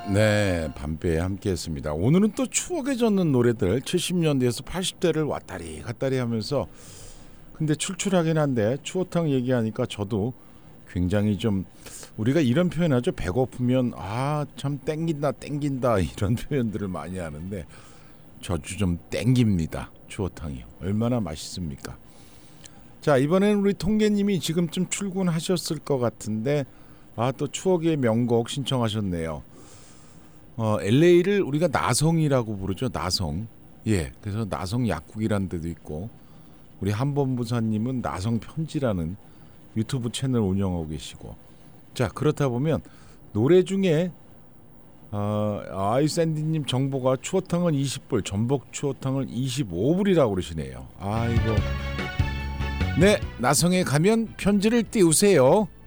네, 밤배에 함께했습니다. 오늘은 또 추억에 젖는 노래들 70년대에서 80대를 왔다리 갔다리 하면서 근데 출출하긴 한데 추어탕 얘기하니까 저도 굉장히 좀 우리가 이런 표현하죠. 배고프면 참 땡긴다 이런 표현들을 많이 하는데 저주 좀 땡깁니다. 추어탕이 얼마나 맛있습니까? 자, 이번에는 우리 통계님이 지금쯤 출근하셨을 것 같은데 또 추억의 명곡 신청하셨네요. LA를 우리가 나성이라고 부르죠. 나성. 예, 그래서 나성 약국이라는 데도 있고 우리 한범부사님은 나성 편지라는 유튜브 채널 운영하고 계시고 자, 그렇다 보면 노래 중에 아이샌디님 정보가 추어탕은 20불, 전복 추어탕을 25불이라고 그러시네요. 아이고. 네, 나성에 가면 편지를 띄우세요.